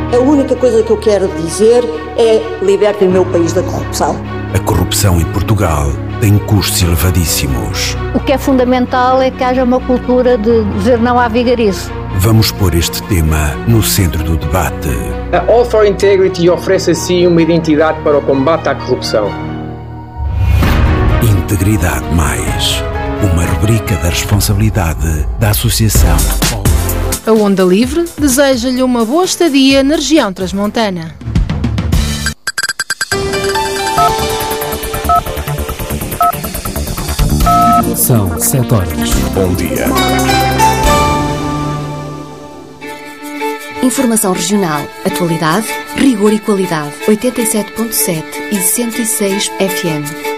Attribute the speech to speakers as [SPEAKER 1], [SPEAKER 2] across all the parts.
[SPEAKER 1] A única coisa que eu quero dizer é: libertem o meu país da corrupção.
[SPEAKER 2] A corrupção em Portugal tem custos elevadíssimos.
[SPEAKER 3] O que é fundamental é que haja uma cultura de dizer não à vigarice.
[SPEAKER 2] Vamos pôr este tema no centro do debate.
[SPEAKER 4] A All for Integrity oferece assim uma identidade para o combate à corrupção.
[SPEAKER 2] Integridade Mais, uma rubrica da responsabilidade da Associação.
[SPEAKER 5] A Onda Livre deseja-lhe uma boa estadia na região transmontana.
[SPEAKER 6] São 7 horas.
[SPEAKER 2] Bom dia.
[SPEAKER 7] Informação regional, atualidade, rigor e qualidade. 87.7 e 106 FM.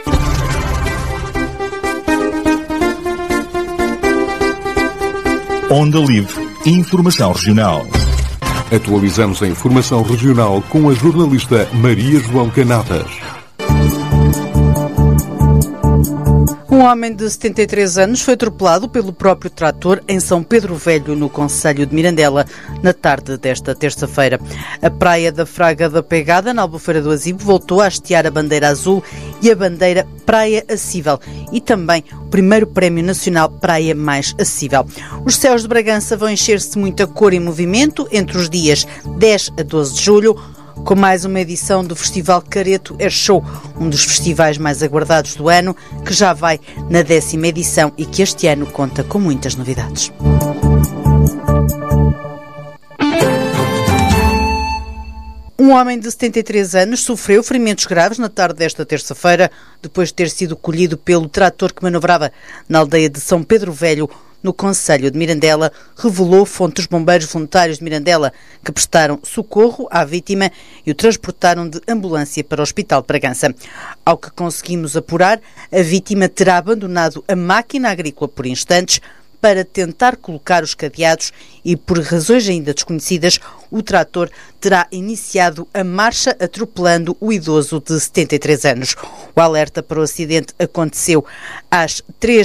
[SPEAKER 8] Onda Livre. Informação regional.
[SPEAKER 9] Atualizamos a informação regional com a jornalista Maria João Canatas.
[SPEAKER 10] Um homem de 73 anos foi atropelado pelo próprio trator em São Pedro Velho, no concelho de Mirandela, na tarde desta terça-feira. A praia da Fraga da Pegada, na Albufeira do Azibo, voltou a hastear a bandeira azul e a bandeira Praia Acessível e também o primeiro Prémio Nacional Praia Mais Acessível. Os céus de Bragança vão encher-se de muita cor e movimento entre os dias 10 a 12 de julho, com mais uma edição do Festival Careto Air Show, um dos festivais mais aguardados do ano, que já vai na 10ª edição e que este ano conta com muitas novidades. Um homem de 73 anos sofreu ferimentos graves na tarde desta terça-feira, depois de ter sido colhido pelo trator que manovrava na aldeia de São Pedro Velho, no concelho de Mirandela, revelou fonte dos bombeiros voluntários de Mirandela, que prestaram socorro à vítima e o transportaram de ambulância para o Hospital de Bragança. Ao que conseguimos apurar, a vítima terá abandonado a máquina agrícola por instantes para tentar colocar os cadeados e, por razões ainda desconhecidas, o trator terá iniciado a marcha atropelando o idoso de 73 anos. O alerta para o acidente aconteceu às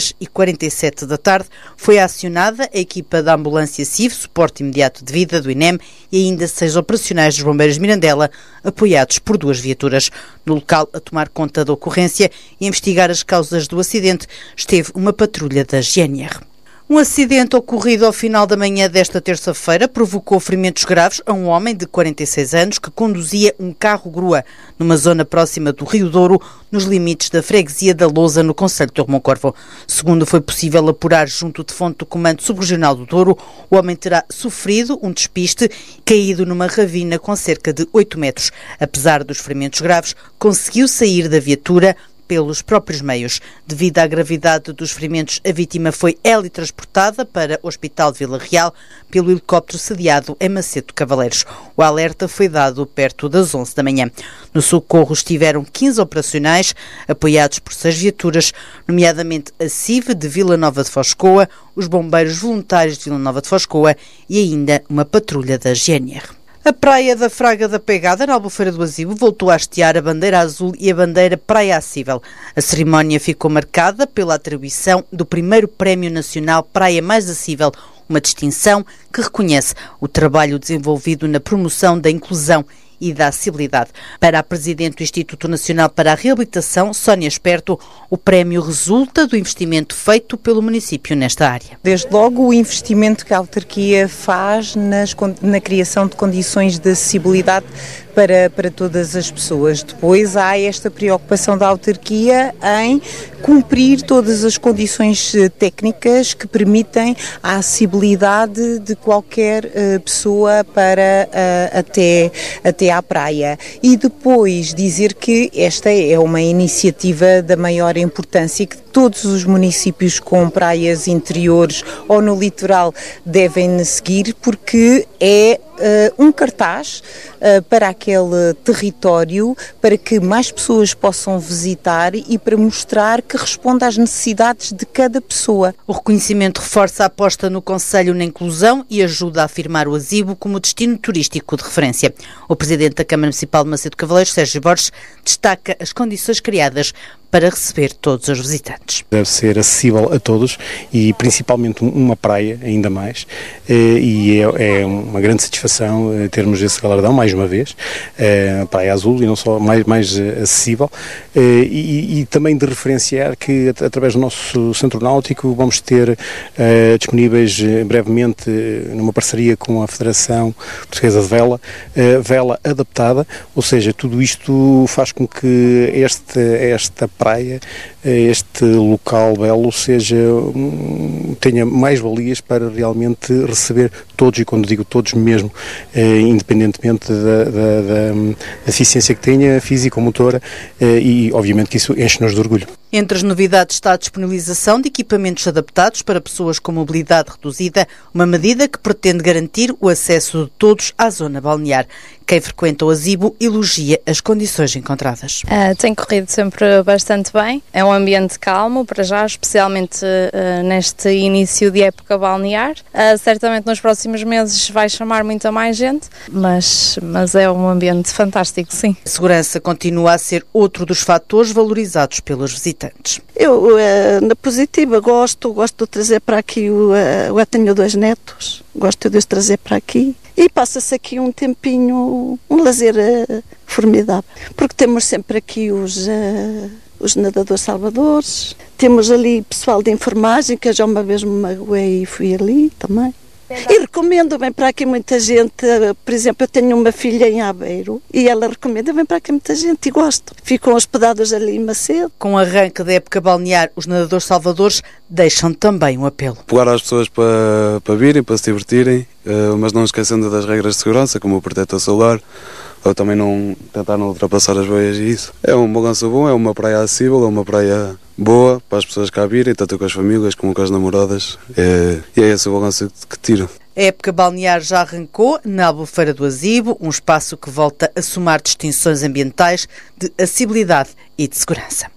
[SPEAKER 10] 3h47 da tarde. Foi acionada a equipa da ambulância CIV, suporte imediato de vida do INEM, e ainda 6 operacionais dos bombeiros de Mirandela, apoiados por 2 viaturas. No local, a tomar conta da ocorrência e a investigar as causas do acidente, esteve uma patrulha da GNR. Um acidente ocorrido ao final da manhã desta terça-feira provocou ferimentos graves a um homem de 46 anos que conduzia um carro-grua numa zona próxima do Rio Douro, nos limites da freguesia da Lousa, no concelho de Torremoncorvo. Segundo foi possível apurar junto de fonte do Comando Subregional do Douro, o homem terá sofrido um despiste, caído numa ravina com cerca de 8 metros. Apesar dos ferimentos graves, conseguiu sair da viatura pelos próprios meios. Devido à gravidade dos ferimentos, a vítima foi teletransportada para o Hospital de Vila Real pelo helicóptero sediado em Macedo Cavaleiros. O alerta foi dado perto das 11 da manhã. No socorro estiveram 15 operacionais, apoiados por 6 viaturas, nomeadamente a CIV de Vila Nova de Foscoa, os bombeiros voluntários de Vila Nova de Foscoa e ainda uma patrulha da GNR. A praia da Fraga da Pegada, na Albufeira do Azibo, voltou a hastear a bandeira azul e a bandeira Praia Acessível. A cerimónia ficou marcada pela atribuição do primeiro Prémio Nacional Praia Mais Acessível, uma distinção que reconhece o trabalho desenvolvido na promoção da inclusão e da acessibilidade. Para a Presidente do Instituto Nacional para a Reabilitação, Sónia Esperto, o prémio resulta do investimento feito pelo município nesta área.
[SPEAKER 11] Desde logo o investimento que a autarquia faz na criação de condições de acessibilidade para todas as pessoas. Depois há esta preocupação da autarquia em cumprir todas as condições técnicas que permitem a acessibilidade de qualquer pessoa para até à praia. E depois dizer que esta é uma iniciativa da maior importância e que todos os municípios com praias interiores ou no litoral devem seguir, porque é um cartaz para aquele território, para que mais pessoas possam visitar e para mostrar que responde às necessidades de cada pessoa.
[SPEAKER 10] O reconhecimento reforça a aposta no concelho na inclusão e ajuda a afirmar o Azibo como destino turístico de referência. O Presidente da Câmara Municipal de Macedo Cavaleiros, Sérgio Borges, destaca as condições criadas para receber todos os visitantes.
[SPEAKER 12] Deve ser acessível a todos e principalmente uma praia, ainda mais, e é uma grande satisfação termos esse galardão, mais uma vez, a Praia Azul, e não só, mais acessível, e também de referenciar que através do nosso Centro Náutico vamos ter disponíveis brevemente, numa parceria com a Federação Portuguesa de Vela, vela adaptada, ou seja, tudo isto faz com que esta praia, este local belo tenha mais valias para realmente receber todos, e quando digo todos mesmo, independentemente da eficiência que tenha, física ou motora, e obviamente que isso enche-nos de orgulho.
[SPEAKER 10] Entre as novidades está a disponibilização de equipamentos adaptados para pessoas com mobilidade reduzida, uma medida que pretende garantir o acesso de todos à zona balnear. Quem frequenta o Azibo elogia as condições encontradas.
[SPEAKER 13] Tem corrido sempre bastante bem. É um ambiente calmo, para já, especialmente neste início de época balnear. Certamente nos próximos meses vai chamar muita mais gente, mas é um ambiente fantástico, sim.
[SPEAKER 10] A segurança continua a ser outro dos fatores valorizados pelos visitantes.
[SPEAKER 14] Eu, na positiva, gosto de trazer para aqui, eu tenho 2 netos, gosto de os trazer para aqui. E passa-se aqui um tempinho, um lazer formidável, porque temos sempre aqui os nadadores salvadores, temos ali pessoal de enfermagem, que eu já uma vez me magoei e fui ali também. E recomendo, vem para aqui muita gente, por exemplo, eu tenho uma filha em Aveiro e ela recomenda, vem para aqui muita gente e gosto. Ficam hospedados ali em Macedo.
[SPEAKER 10] Com o arranque da época balnear, os nadadores salvadores deixam também um apelo.
[SPEAKER 15] Pegar às pessoas para virem, para se divertirem, mas não esquecendo das regras de segurança, como o protetor solar, ou também tentar não ultrapassar as boias e isso. É um balanço bom, é uma praia acessível, é uma praia boa para as pessoas cá virem, tanto com as famílias como com as namoradas, e é esse o balanço que tiro.
[SPEAKER 10] A época balnear já arrancou na Albufeira do Azibo, um espaço que volta a somar distinções ambientais de acessibilidade e de segurança.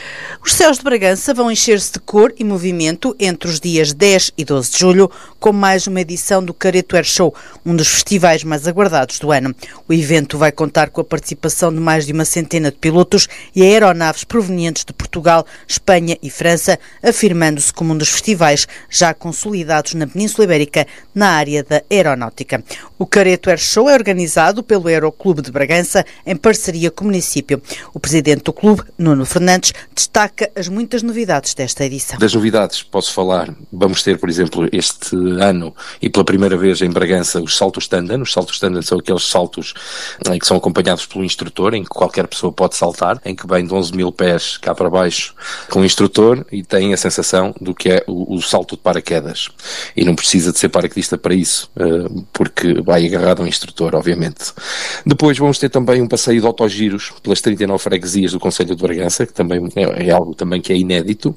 [SPEAKER 10] Os céus de Bragança vão encher-se de cor e movimento entre os dias 10 e 12 de julho, com mais uma edição do Careto Air Show, um dos festivais mais aguardados do ano. O evento vai contar com a participação de mais de uma centena de pilotos e aeronaves provenientes de Portugal, Espanha e França, afirmando-se como um dos festivais já consolidados na Península Ibérica na área da aeronáutica. O Careto Air Show é organizado pelo Aeroclube de Bragança em parceria com o município. O presidente do clube, Nuno Fernandes, destaca as muitas novidades desta edição.
[SPEAKER 16] Das novidades posso falar. Vamos ter, por exemplo, este ano e pela primeira vez em Bragança os saltos tandem. Os saltos tandem são aqueles saltos que são acompanhados pelo instrutor, em que qualquer pessoa pode saltar, em que vem de 11 mil pés cá para baixo com o instrutor e tem a sensação do que é o salto de paraquedas. E não precisa de ser paraquedista para isso, porque vai agarrado ao instrutor, obviamente. Depois vamos ter também um passeio de autogiros pelas 39 freguesias do concelho de Bragança, que também é algo também que é inédito.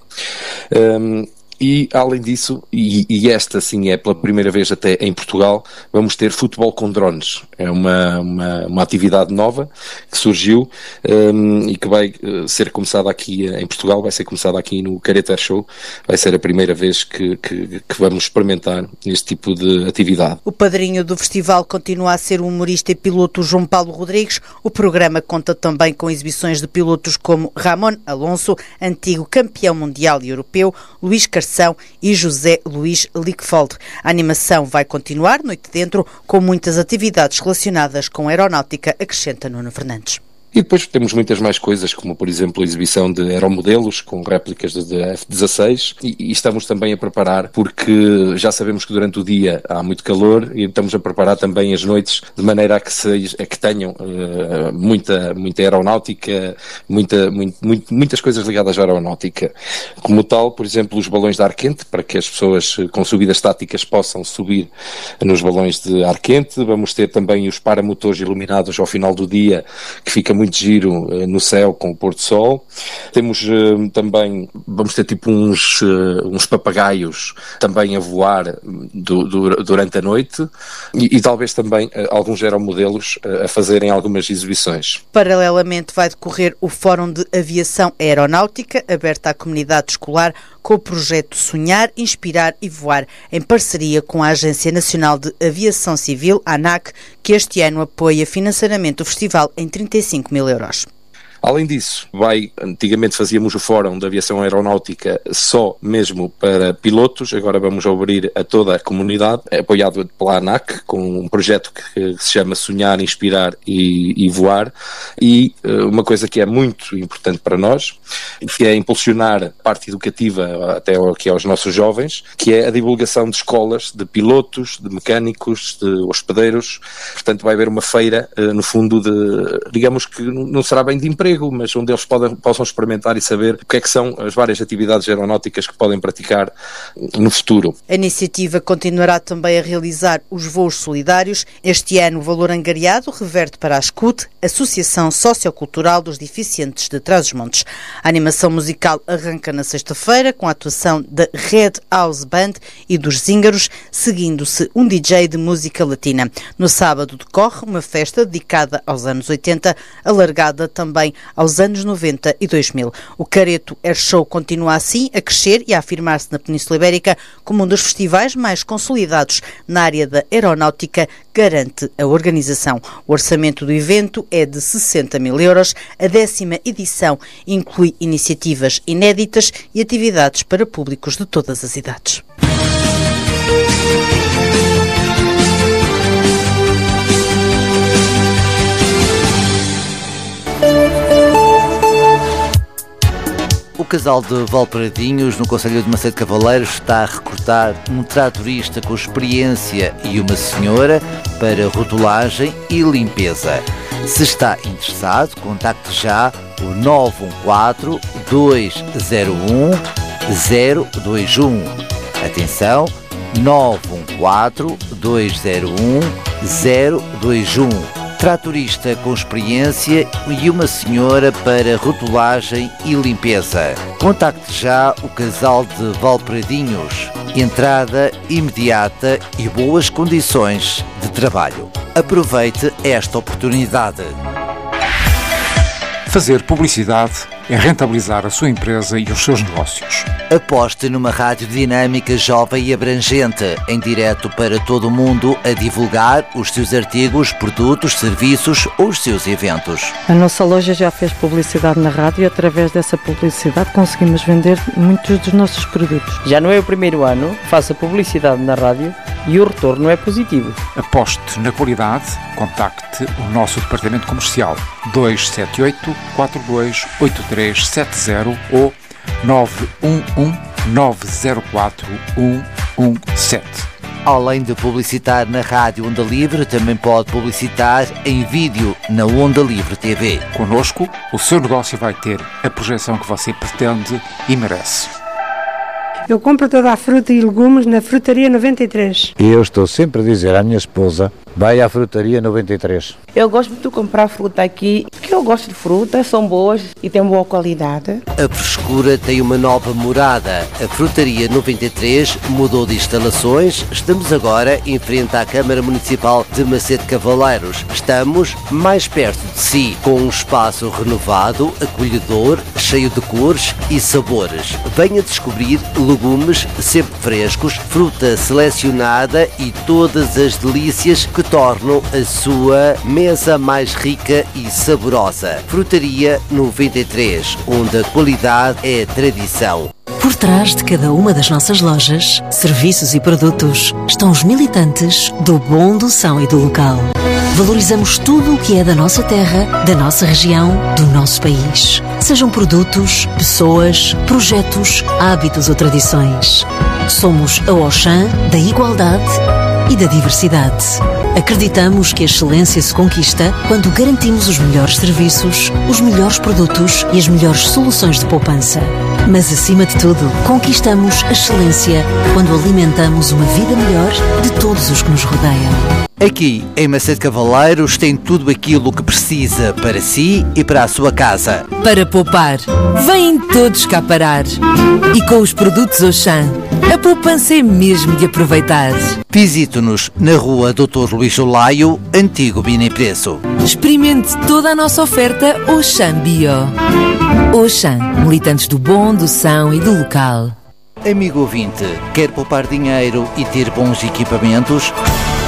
[SPEAKER 16] E, além disso, e esta sim é pela primeira vez até em Portugal, vamos ter futebol com drones. É uma atividade nova que surgiu e que vai ser começada aqui em Portugal, vai ser começada aqui no Careto Air Show. Vai ser a primeira vez que vamos experimentar este tipo de atividade.
[SPEAKER 10] O padrinho do festival continua a ser o humorista e piloto João Paulo Rodrigues. O programa conta também com exibições de pilotos como Ramon Alonso, antigo campeão mundial e europeu, Luís Carceiro e José Luís Lickfold. A animação vai continuar noite dentro, com muitas atividades relacionadas com aeronáutica, acrescenta Nuno Fernandes.
[SPEAKER 16] E depois temos muitas mais coisas, como por exemplo a exibição de aeromodelos com réplicas de F-16 e estamos também a preparar, porque já sabemos que durante o dia há muito calor e estamos a preparar também as noites de maneira a que tenham muita aeronáutica, muitas coisas ligadas à aeronáutica. Como tal, por exemplo, os balões de ar quente, para que as pessoas com subidas estáticas possam subir nos balões de ar quente. Vamos ter também os paramotores iluminados ao final do dia, que fica muito giro no céu com o pôr do sol. Temos também, vamos ter tipo uns papagaios também a voar durante a noite e talvez também alguns aeromodelos a fazerem algumas exibições.
[SPEAKER 10] Paralelamente vai decorrer o Fórum de Aviação Aeronáutica, aberto à comunidade escolar, com o projeto Sonhar, Inspirar e Voar, em parceria com a Agência Nacional de Aviação Civil, ANAC, que este ano apoia financeiramente o festival em 35 mil euros.
[SPEAKER 16] Além disso, antigamente fazíamos o Fórum da Aviação Aeronáutica só mesmo para pilotos, agora vamos abrir a toda a comunidade, apoiado pela ANAC, com um projeto que se chama Sonhar, Inspirar e Voar, e uma coisa que é muito importante para nós, que é impulsionar a parte educativa até aqui aos nossos jovens, que é a divulgação de escolas, de pilotos, de mecânicos, de hospedeiros. Portanto, vai haver uma feira, no fundo, digamos que não será bem de emprego, mas onde eles possam experimentar e saber o que é que são as várias atividades aeronáuticas que podem praticar no futuro.
[SPEAKER 10] A iniciativa continuará também a realizar os voos solidários. Este ano o valor angariado reverte para a SCUT, Associação Sociocultural dos Deficientes de Trás-os-Montes. A animação musical arranca na sexta-feira com a atuação da Red House Band e dos Zíngaros, seguindo-se um DJ de música latina. No sábado decorre uma festa dedicada aos anos 80, alargada também aos anos 90 e 2000. O Careto Air Show continua assim a crescer e a afirmar-se na Península Ibérica como um dos festivais mais consolidados na área da aeronáutica, garante a organização. O orçamento do evento é de 60 mil euros. A 10ª edição inclui iniciativas inéditas e atividades para públicos de todas as idades.
[SPEAKER 17] O casal de Valparadinhos, no concelho de Macedo Cavaleiros, está a recrutar um tratorista com experiência e uma senhora para rotulagem e limpeza. Se está interessado, contacte já o 914-201-021. Atenção, 914-201-021. Tratorista com experiência e uma senhora para rotulagem e limpeza. Contacte já o casal de Valparadinhos. Entrada imediata e boas condições de trabalho. Aproveite esta oportunidade.
[SPEAKER 18] Fazer publicidade é rentabilizar a sua empresa e os seus negócios.
[SPEAKER 17] Aposte numa rádio dinâmica, jovem e abrangente, em direto para todo o mundo, a divulgar os seus artigos, produtos, serviços ou os seus eventos.
[SPEAKER 19] A nossa loja já fez publicidade na rádio e através dessa publicidade conseguimos vender muitos dos nossos produtos.
[SPEAKER 20] Já não é o primeiro ano, faça publicidade na rádio e o retorno é positivo.
[SPEAKER 18] Aposte na qualidade, contacte o nosso departamento comercial 278 428370 ou 911-904-117.
[SPEAKER 17] Além de publicitar na Rádio Onda Livre, também pode publicitar em vídeo na Onda Livre TV.
[SPEAKER 18] Connosco, o seu negócio vai ter a projeção que você pretende e merece.
[SPEAKER 21] Eu compro toda a fruta e legumes na Frutaria 93.
[SPEAKER 22] E eu estou sempre a dizer à minha esposa, vai à Frutaria 93.
[SPEAKER 23] Eu gosto de comprar fruta aqui, porque eu gosto de frutas, são boas e têm boa qualidade.
[SPEAKER 17] A frescura tem uma nova morada. A Frutaria 93 mudou de instalações. Estamos agora em frente à Câmara Municipal de Macedo Cavaleiros. Estamos mais perto de si, com um espaço renovado, acolhedor, cheio de cores e sabores. Venha descobrir legumes sempre frescos, fruta selecionada e todas as delícias que tornam a sua mesa mais rica e saborosa. Frutaria 93, onde a qualidade é tradição.
[SPEAKER 24] Por trás de cada uma das nossas lojas, serviços e produtos, estão os militantes do bom, do são e do local. Valorizamos tudo o que é da nossa terra, da nossa região, do nosso país. Sejam produtos, pessoas, projetos, hábitos ou tradições. Somos a Auchan da igualdade e da diversidade. Acreditamos que a excelência se conquista quando garantimos os melhores serviços, os melhores produtos e as melhores soluções de poupança. Mas, acima de tudo, conquistamos a excelência quando alimentamos uma vida melhor de todos os que nos rodeiam.
[SPEAKER 17] Aqui, em Macedo Cavaleiros, tem tudo aquilo que precisa para si e para a sua casa.
[SPEAKER 25] Para poupar, vêm todos cá parar. E com os produtos Auchan, a poupança é mesmo de aproveitar.
[SPEAKER 17] Visite-nos na rua Dr. Luís Olaio, antigo Binapreço.
[SPEAKER 25] Experimente toda a nossa oferta Auchan Bio. Auchan, militantes do bom, do são e do local.
[SPEAKER 17] Amigo ouvinte, quer poupar dinheiro e ter bons equipamentos?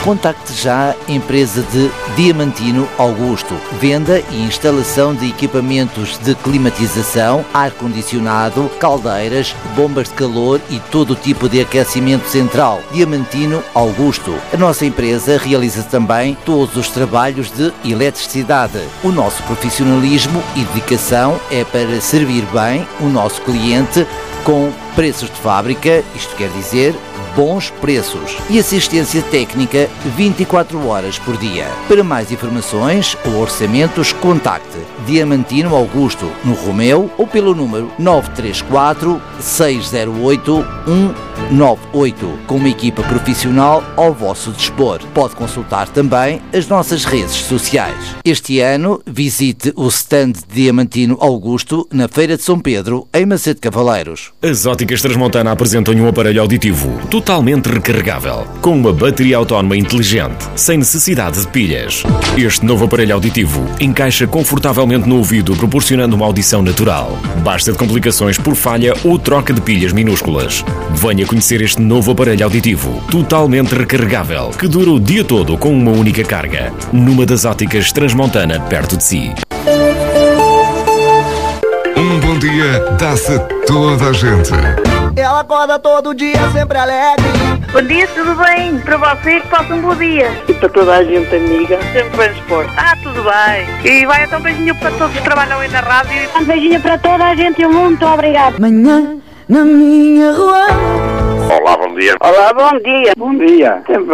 [SPEAKER 17] Contacte já a empresa de Diamantino Augusto. Venda e instalação de equipamentos de climatização, ar-condicionado, caldeiras, bombas de calor e todo o tipo de aquecimento central. Diamantino Augusto. A nossa empresa realiza também todos os trabalhos de eletricidade. O nosso profissionalismo e dedicação é para servir bem o nosso cliente com preços de fábrica, isto quer dizer bons preços, e assistência técnica 24 horas por dia. Para mais informações ou orçamentos, contacte Diamantino Augusto no Romeu ou pelo número 934 608 198, com uma equipa profissional ao vosso dispor. Pode consultar também as nossas redes sociais. Este ano, visite o stand Diamantino Augusto na Feira de São Pedro, em Macedo Cavaleiros.
[SPEAKER 1] As Óticas Transmontana apresentam um aparelho auditivo totalmente recarregável, com uma bateria autónoma inteligente, sem necessidade de pilhas. Este novo aparelho auditivo encaixa confortavelmente no ouvido, proporcionando uma audição natural. Basta de complicações por falha ou troca de pilhas minúsculas. Venha conhecer este novo aparelho auditivo, totalmente recarregável, que dura o dia todo com uma única carga, numa das Óticas Transmontana perto de si.
[SPEAKER 3] Um bom dia dá-se a toda a gente.
[SPEAKER 4] Ela acorda todo dia sempre alegre.
[SPEAKER 5] Bom dia, tudo bem? Para você que passa um bom dia.
[SPEAKER 4] E para toda a gente amiga.
[SPEAKER 5] Sempre bem disposto. Tudo bem. E vai então um beijinho para todos que trabalham aí na rádio. Um beijinho para toda a gente e muito obrigado.
[SPEAKER 4] Manhã na minha rua.
[SPEAKER 6] Olá, bom dia.
[SPEAKER 5] Olá, bom dia.
[SPEAKER 6] Bom dia. Sempre